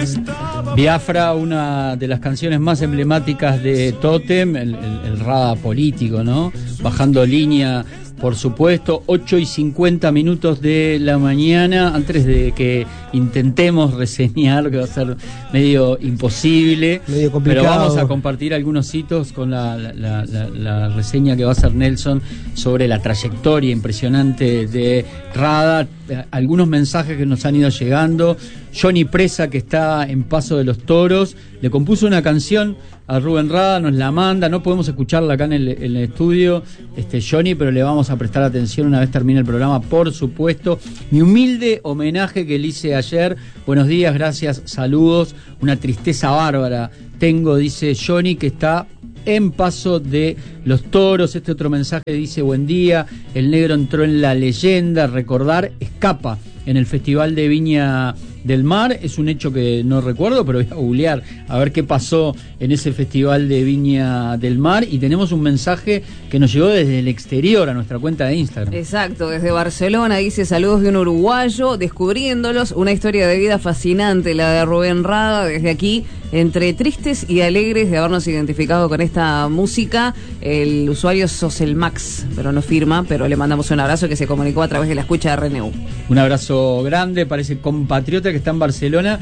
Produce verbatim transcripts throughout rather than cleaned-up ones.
gracias. Biafra, una de las canciones más emblemáticas de Totem, el, el, el Rada político, ¿no? Bajando línea, por supuesto, ocho y cincuenta minutos de la mañana, antes de que intentemos reseñar, que va a ser medio imposible, medio complicado. Pero vamos a compartir algunos hitos con la, la, la, la, la reseña que va a hacer Nelson sobre la trayectoria impresionante de Rada, algunos mensajes que nos han ido llegando. Johnny Presa, que está en Paso de los Toros, le compuso una canción a Rubén Rada, nos la manda, no podemos escucharla acá en el, en el estudio, este Johnny, pero le vamos a prestar atención una vez termine el programa, por supuesto. Mi humilde homenaje que le hice ayer, buenos días, gracias, saludos, una tristeza bárbara tengo, dice Johnny, que está en Paso de los Toros. Este otro mensaje dice: buen día, el negro entró en la leyenda, recordar escapa en el Festival de Viña del Mar. Es un hecho que no recuerdo, pero voy a googlear a ver qué pasó en ese Festival de Viña del Mar. Y tenemos un mensaje que nos llegó desde el exterior a nuestra cuenta de Instagram. Exacto, desde Barcelona, dice: saludos de un uruguayo, descubriéndolos, una historia de vida fascinante, la de Rubén Rada, desde aquí, entre tristes y alegres de habernos identificado con esta música. El usuario Soselmax, pero no firma, pero le mandamos un abrazo, que se comunicó a través de la escucha de R N U. Un abrazo grande, parece compatriota que está en Barcelona,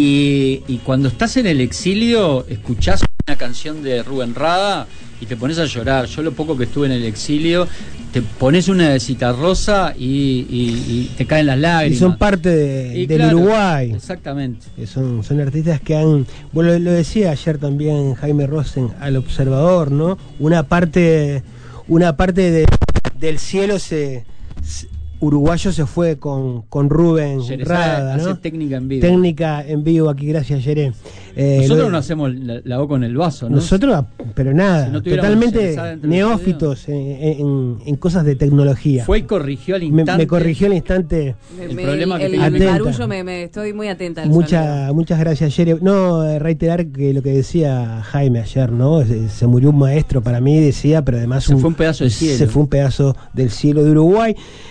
y, y cuando estás en el exilio escuchás una canción de Rubén Rada y te pones a llorar. Yo lo poco que estuve en el exilio, te pones una de Citarrosa y, y, y te caen las lágrimas. Y son parte de, y del claro, Uruguay. Exactamente. Son, son artistas que han, bueno, lo, lo decía ayer también Jaime Rosen al Observador, ¿no? Una parte, una parte de, del cielo se, se uruguayo se fue con, con Rubén Rada, ¿no? Hace técnica en vivo. Técnica en vivo, aquí, gracias, Yeré. Eh, nosotros lo, no hacemos la, la O con el vaso, ¿no? Nosotros, pero nada, si no totalmente neófitos en, en, en cosas de tecnología. Fue y corrigió al instante. Me, me corrigió al instante. Me, el me, problema el, que el, el barullo me, me estoy muy atenta al Mucha, Muchas gracias, Yeré. No, reiterar que lo que decía Jaime ayer, ¿no? Se, se murió un maestro para mí, decía, pero además se un, fue un pedazo del cielo. Se fue un pedazo del cielo de Uruguay.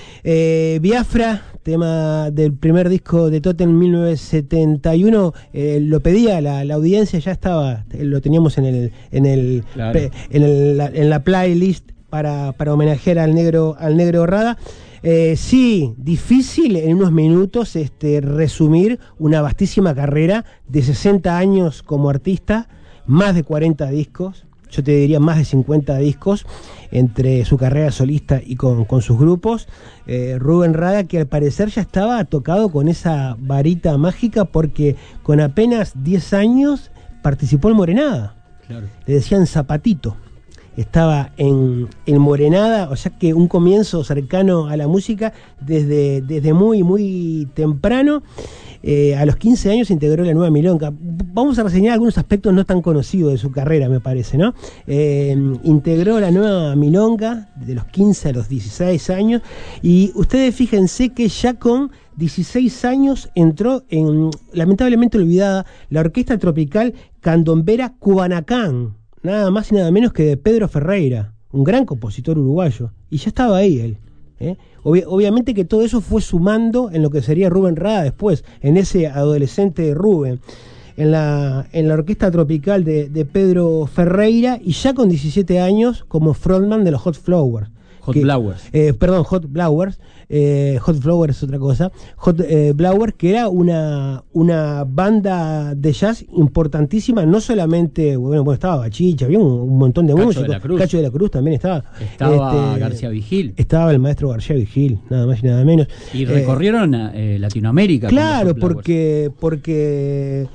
Eh, Biafra, tema del primer disco de Totem en mil novecientos setenta y uno, eh, lo pedía la, la audiencia, ya estaba, lo teníamos en el en el, claro. pe, en, el la, en la playlist para, para homenajear al negro al negro Rada. Eh, sí, difícil en unos minutos este, resumir una vastísima carrera de sesenta años como artista, más de cuarenta discos. Yo te diría más de cincuenta discos entre su carrera solista y con, con sus grupos. Eh, Rubén Rada, que al parecer ya estaba tocado con esa varita mágica, porque con apenas diez años participó en Morenada. Claro. Le decían Zapatito. Estaba en, en Morenada, o sea que un comienzo cercano a la música desde, desde muy, muy temprano. Eh, a los quince años integró la Nueva Milonga. Vamos a reseñar algunos aspectos no tan conocidos de su carrera, me parece, ¿no? Eh, integró la Nueva Milonga de los quince a los dieciséis años, y ustedes fíjense que ya con dieciséis años entró en, lamentablemente olvidada, la Orquesta Tropical Candombera Cubanacán, nada más y nada menos que de Pedro Ferreira, un gran compositor uruguayo, y ya estaba ahí él. ¿Eh? Obvi- obviamente que todo eso fue sumando en lo que sería Rubén Rada después, en ese adolescente Rubén, en la, en la Orquesta Tropical de, de Pedro Ferreira, y ya con diecisiete años como frontman de los Hot Flowers. Hot que, Blowers. Eh, perdón, Hot Blowers. Eh, Hot Flowers es otra cosa. Hot eh, Blowers, que era una, una banda de jazz importantísima, no solamente, bueno, bueno estaba Bachicha, había un, un montón de Cacho músicos. de la Cruz. Cacho de la Cruz también estaba. Estaba este, García Vigil. Estaba el maestro García Vigil, nada más y nada menos. Y recorrieron eh, eh, Latinoamérica. Claro, porque, porque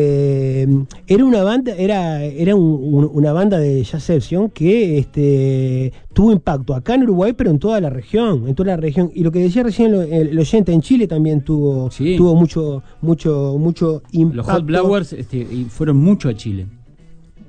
eh, era una banda, era, era un, un, una banda de jazz session que este, tuvo impacto acá en Uruguay, pero en toda la región, en toda la región. Y lo que decía recién el, el oyente, en Chile también tuvo, sí. tuvo mucho, mucho, mucho impacto. Los Hot Blowers este, fueron mucho a Chile.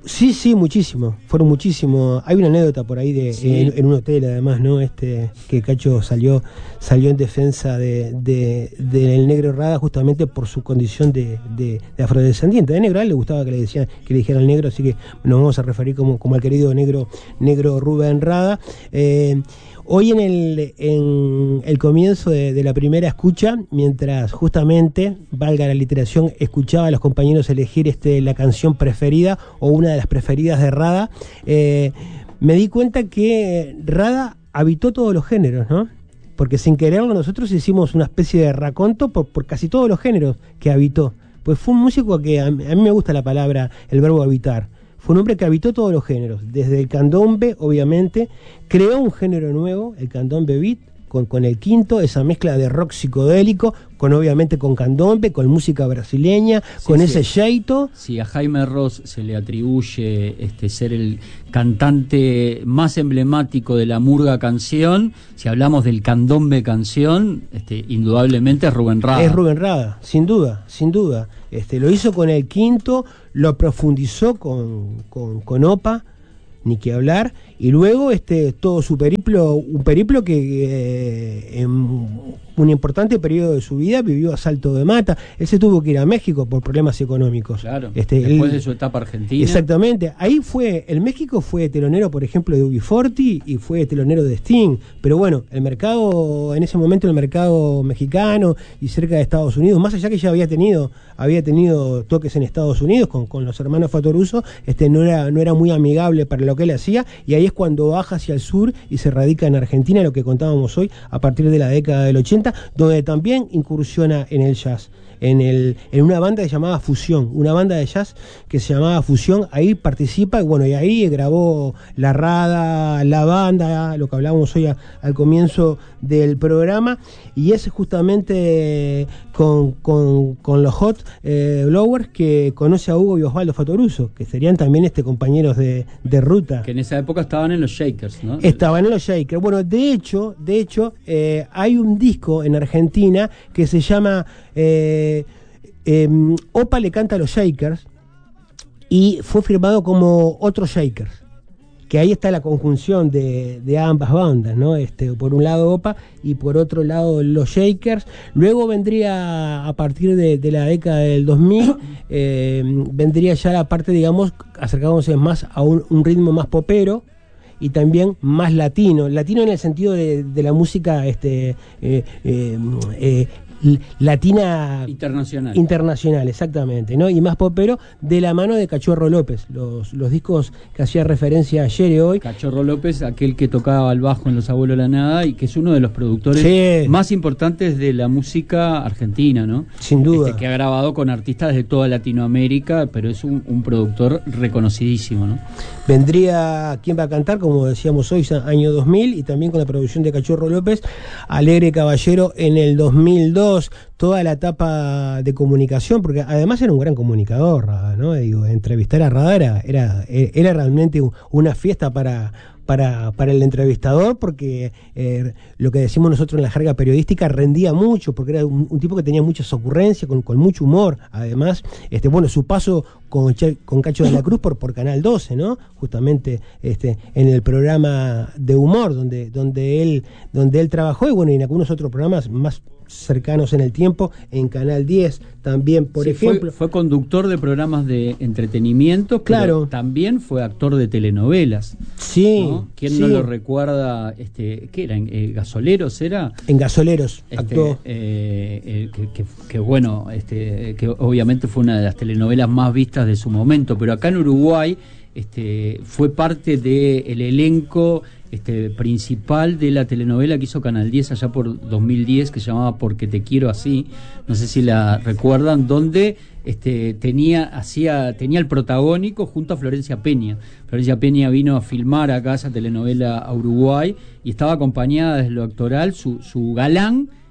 Sí, sí, muchísimo, fueron muchísimo. Hay una anécdota por ahí de sí. en, en un hotel además, ¿no? Este que Cacho salió salió en defensa de, de, de del negro Rada justamente por su condición de, de, de afrodescendiente. De negro a él le gustaba que le decían que le dijeran negro, así que nos vamos a referir como, como al querido negro negro Rubén Rada. Eh, Hoy en el, en el comienzo de, de la primera escucha, mientras justamente, valga la literación, escuchaba a los compañeros elegir este, la canción preferida o una de las preferidas de Rada, eh, me di cuenta que Rada habitó todos los géneros, ¿no? Porque sin quererlo nosotros hicimos una especie de raconto por, por casi todos los géneros que habitó. Pues fue un músico que a, a mí me gusta la palabra, el verbo habitar. Fue un hombre que habitó todos los géneros, desde el candombe, obviamente, creó un género nuevo, el candombe beat, con, con el quinto, esa mezcla de rock psicodélico, con obviamente con candombe, con música brasileña, sí, con sí. ese jeito. Sí, a Jaime Ross se le atribuye este, ser el cantante más emblemático de la murga canción. Si hablamos del candombe canción, este, indudablemente es Rubén Rada. Es Rubén Rada, sin duda, sin duda. Este, lo hizo con el quinto, lo profundizó con, con, con Opa, ni que hablar, y luego este todo su periplo, un periplo que eh, en un importante periodo de su vida vivió a salto de mata. Él se tuvo que ir a México por problemas económicos. Claro, este, después él, de su etapa argentina. Exactamente, ahí fue, en México fue telonero, por ejemplo, de U B cuarenta y fue telonero de Sting, pero bueno, el mercado, en ese momento el mercado mexicano y cerca de Estados Unidos, más allá que ya había tenido, había tenido toques en Estados Unidos con, con los hermanos Fatoruso, este no era, no era muy amigable para lo que él hacía, y ahí es cuando baja hacia el sur y se radica en Argentina, lo que contábamos hoy, a partir de la década del ochenta, donde también incursiona en el jazz, en, el, en una banda que se llamaba Fusión, una banda de jazz que se llamaba Fusión, ahí participa, y bueno, y ahí grabó La Rada, la banda, lo que hablábamos hoy a, al comienzo del programa, y es justamente con, con, con los Hot eh, Blowers que conoce a Hugo y Osvaldo Fatoruso, que serían también este compañeros de, de ruta. Que en esa época estaban en los Shakers, ¿no? Estaban en los Shakers. Bueno, de hecho, de hecho, eh, hay un disco en Argentina que se llama eh, eh, Opa le canta a los Shakers, y fue firmado como Otros Shakers, que ahí está la conjunción de, de ambas bandas, ¿no? Este, por un lado Opa y por otro lado los Shakers. Luego vendría, a partir de, de la década del dos mil, eh, vendría ya la parte, digamos, acercándose más a un, un ritmo más popero y también más latino. Latino en el sentido de, de la música este, eh, eh, eh, latina internacional. internacional, exactamente, ¿no? Y más popero, de la mano de Cachorro López, los, los discos que hacía referencia ayer y hoy. Cachorro López, aquel que tocaba el bajo en Los Abuelos de la Nada y que es uno de los productores sí. más importantes de la música argentina, ¿no? Sin duda. Este, que ha grabado con artistas de toda Latinoamérica, pero es un, un productor reconocidísimo, ¿no? Vendría ¿Quién va a cantar? Como decíamos hoy, año dos mil, y también con la producción de Cachorro López, Alegre Caballero en el dos mil dos, toda la etapa de comunicación, porque además era un gran comunicador, ¿no? Digo, entrevistar a Rada era, era, era realmente una fiesta para... Para, para el entrevistador, porque eh, lo que decimos nosotros en la jerga periodística rendía mucho, porque era un, un tipo que tenía muchas ocurrencias, con, con mucho humor. Además, este bueno, su paso con, con Cacho de la Cruz por, por Canal doce, ¿no? Justamente este, en el programa de humor donde, donde, él, donde él trabajó, y bueno, y en algunos otros programas más cercanos en el tiempo, en Canal diez también, por sí, ejemplo. Fue, fue conductor de programas de entretenimiento, claro. Pero también fue actor de telenovelas. Sí. ¿No? ¿Quién sí. no lo recuerda? Este, ¿qué era? Eh, ¿Gasoleros era? En Gasoleros este, actuó. Eh, eh, que, que, que bueno, este, que obviamente fue una de las telenovelas más vistas de su momento, pero acá en Uruguay este, fue parte del elenco este, principal de la telenovela que hizo Canal diez allá por dos mil diez, que se llamaba Porque te quiero así, no sé si la recuerdan, donde este, tenía, hacía, tenía el protagónico junto a Florencia Peña. Florencia Peña vino a filmar acá esa telenovela a Uruguay y estaba acompañada desde lo actoral su, su galán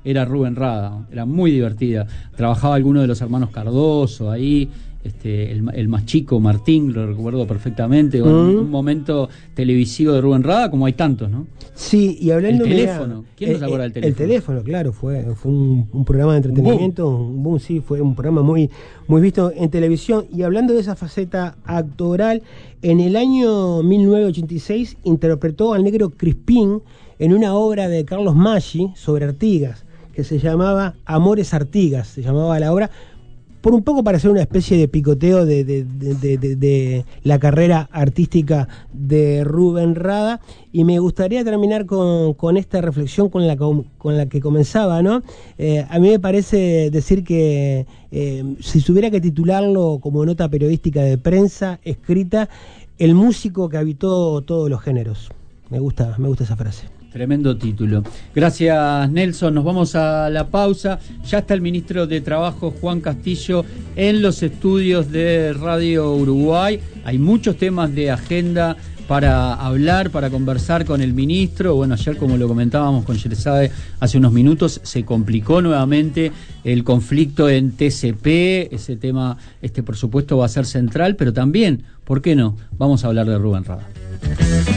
era Rubén Rada, era muy divertida. Trabajaba alguno de los hermanos Cardoso ahí, este, el, el más chico, Martín, lo recuerdo perfectamente, mm. un, un momento televisivo de Rubén Rada, como hay tantos, ¿no? Sí, y hablando... El teléfono, ¿quién no se acuerda del teléfono? El teléfono, claro, fue, fue un, un programa de entretenimiento, un boom. un boom, sí, fue un programa muy, muy visto en televisión. Y hablando de esa faceta actoral, en el año mil novecientos ochenta y seis interpretó al negro Crispín en una obra de Carlos Maggi sobre Artigas, que se llamaba Amores Artigas, se llamaba la obra, por un poco para hacer una especie de picoteo de, de, de, de, de, de la carrera artística de Rubén Rada. Y me gustaría terminar con, con esta reflexión con la, con, con la que comenzaba, ¿no? Eh, a mí me parece decir que eh, si tuviera que titularlo como nota periodística de prensa escrita, el músico que habitó todos los géneros. Me gusta, me gusta esa frase. Tremendo título. Gracias, Nelson. Nos vamos a la pausa. Ya está el ministro de Trabajo, Juan Castillo, en los estudios de Radio Uruguay. Hay muchos temas de agenda para hablar, para conversar con el ministro. Bueno, ayer, como lo comentábamos con Yeresabe hace unos minutos, se complicó nuevamente el conflicto en T C P. Ese tema, este por supuesto, va a ser central, pero también, ¿por qué no? Vamos a hablar de Rubén Rada.